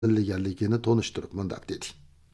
ta'minlanganligini tonishtirib mundaq dedi.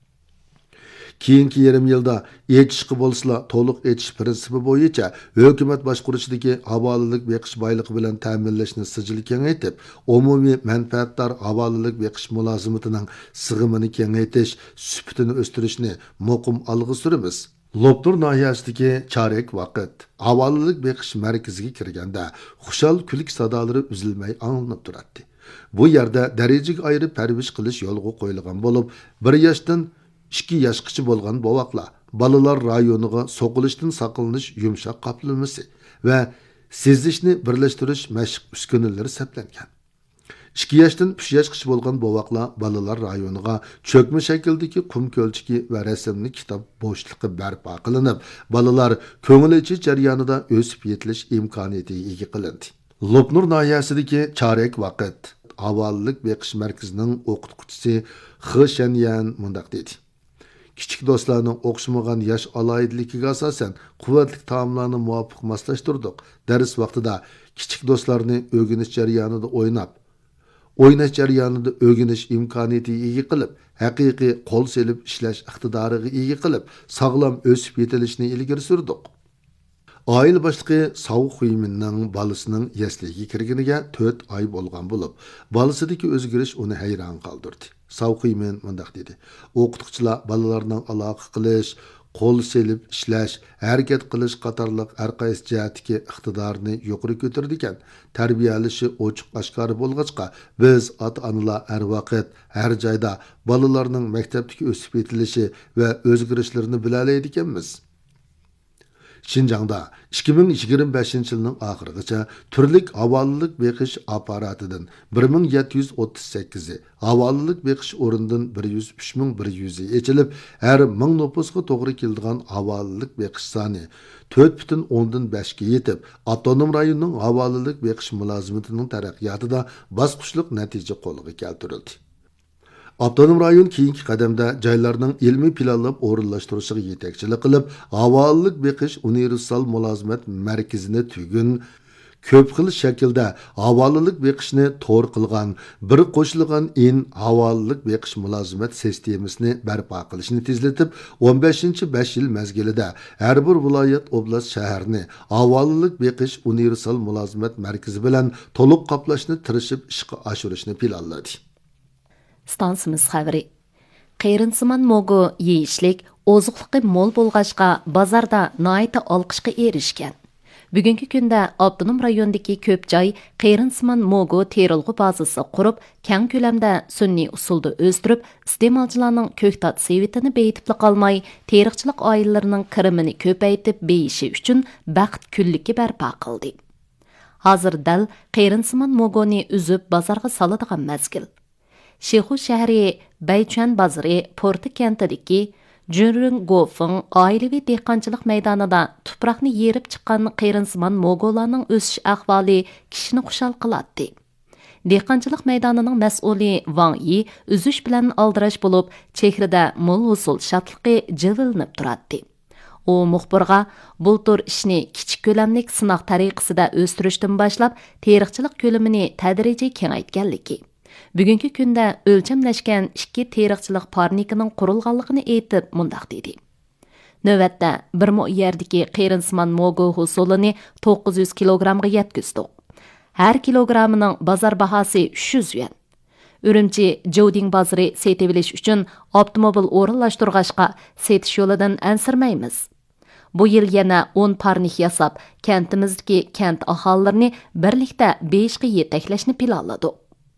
Keyingi yarim yilda etishqi bo'lsa, to'liq etish prinsipi bo'yicha hukumat boshqurishidagi havolalik beqish boyligi bilan ta'minlashni sijil kengaytib, umumiy manfaatdor havolalik beqish mulozimatining sig'imini kengaytish, sifatini o'stirishni muqim olg'a suramiz. Lopnur nahiyasidagi chorak vaqt havolalik beqish markaziga kirganda xushal kulik sadolari uzilmay anglanib turadi. Bu yerda darajaga ayirib parvish qilish yo'lga qo'yilgan bo'lib, 1 yoshdan 2 yoshgacha bo'lgan bovoqlar bolalar rayoniga so'qilishdan saqlanish yumshoq qoplamasi va sezishni birlashtirish mashq uskunalari saplangan. 2 yoshdan 3 yoshgacha bo'lgan bovoqlar bolalar rayoniga cho'kma shakldagi qum ko'lchiki va rasmli kitob bo'shliqi barpo qilinib, bolalar ko'ngil ichish jarayonida o'sib yetilish imkoniyatiga ega qilindi. Lopnur nahiyasidagi chorak vaqt havolalik beqish markazining o'qituvchisi Xishanyan mundaq dedi. Kichik do'stlarning o'qishmagan yosh aloyidligiga asosan quvvatli taomlarni muvofiq moslashtirdik. Dars vaqtida kichik do'stlarni o'rganish jarayonida o'ynash jarayonida o'rganish imkoniyatiga ega qilib, haqiqiy qo'l selib ishlash iqtidoriga ega qilib, sog'lom o'sib yetilishni ilgari surdik. Oila boshlig'i Sovuq Xuyminning bolasining yasliga kirganiga 4 oy bo'lgan bo'lib, bolasidagi o'zgarish uni hayron qoldirdi. Sovuq Xuymin mundaq dedi. O'qituvchilar bolalarning aloqa qilish, qo'l selib ishlash, harakat qilish qatorliq har qaysi jihatdagi iqtidorini yuqori ko'tardi ekan. Tarbiyalashi ochiq oshkor bo'lg'achqa, biz ota-onalar har vaqt, har joyda bolalarning maktabdagi o'sib yetilishi va o'zgarishlarini bilalaydi ekanmiz. Şinjan'da 2025 yılının ahırıgacha türlük havolalik beqish aparatidan 1738'i, havolalik beqish o'rnidan 103.100'i echilib, her 1000 nüfusga to'g'ri keladigan havolalik beqish soni 4.5 ga yetib, avtonom rayonning havolalik beqish mulozimatining taraqqiyotida bosqichlik natija qo'lga keltirildi. Avtonom rayon keyingi qadamda joylarning ilmiy planlab o'rinlashtirishiga yetakchilik qilib, havolalik beqish universal mulozimat markazini tugun ko'p xil shaklda havolalik beqishni to'r qilgan, bir qo'shilgan havolalik beqish mulozimat sistemasini barpo qilishni tezlatib, 15-5 yil mezgilida har bir viloyat, oblast, shaharni havolalik beqish universal mulozimat markazi bilan to'liq qoplashni tirishib ishga oshirishni planladi. Stansimiz xabari. Qayrinsimon mogo yeyishlik, oziqliqi mo'l bo'lg'achqa bozorda noita olqishga erishgan. Bugungi kunda avtonom rayondagi ko'p joy qayrinsimon mogo terilg'u bazasi qurib, keng ko'lamda sun'iy usulda o'stirib, iste'molchilarning ko'ktat sevitini beyitib qolmay, teriqchilik oilalarining kirimini ko'paytib beyishi uchun baxt kunligi barpo qildi. Hozir dal qayrinsimon mogoni uzib bozorga soladigan mazgil. Shixu shahri Baychuan bozori porti kentidagi Junrung Gofeng oilaviy dehqonchilik maydonida tuproqni yerib chiqqan qayrinsimon mogolarning o'sish ahvoli kishini xushal qiladi. Dehqonchilik maydonining mas'uli Wang Yi uzish bilan aldirash bo'lib, chehrida mo'l usul shodliqi jivilinib turadi. U muxbirga bultur ishni kichik ko'lamlik sinoq tariqasida o'stirishdan boshlab, teriqchilik ko'lamini tadrijiy kengaytganligi, bugungi kunda o'lchamlashgan 2 teriqchilik parnikining qurilganligini aytib mundaq dedi. Navbatda bir yerdagi qayrinsimon mogo husulini 900 kilogramga yetkizdik. Har kilogrammining bozor bahosi 300 yuan. Urumchi Joding bozori setilish uchun avtomobil o'rinlashtirg'ashqa setish yo'lidan ansirmaymiz. Bu yil yana 10 parnik yasab, kentimizdagi kent aholilarini birlikda 5 ga yetaklashni planladik.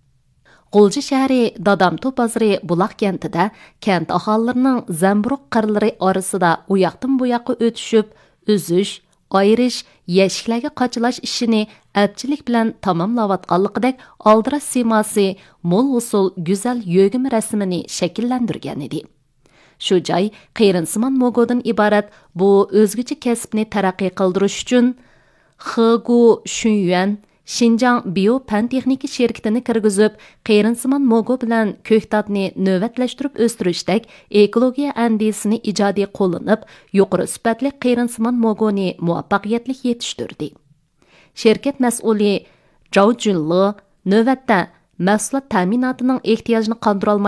Qo'lji shahri Dadamto bozori Buloq kentida kent aholilarining zamburuq qirlari orasida u yoqdan bu yoqqa o'tishib, uzish, ayirish, yashiklarga qochilash ishini apchilik bilan tamomlayotganligidek aldirash simasi mo'l usul go'zal yo'gim rasmini shakllantirgan edi. Shu joy qayrinsimon mogodan iborat bu o'zgacha kasbni taraqqiy qildirish uchun Xegu Shunyuan Şinjan Biyo-Pan texnika şirketini kirgizib, qayrinsimon mogo bilan ko'ktatni navbatlashtirib o'stirishdek ekologiya andisini ijodiy qo'llanib, yuqori sifatli qayrinsimon mogoni muvaffaqiyatli yetishtirdi. Şirket mas'uli Zhao Junli navbatda mahsulot ta'minotining ehtiyojini qondira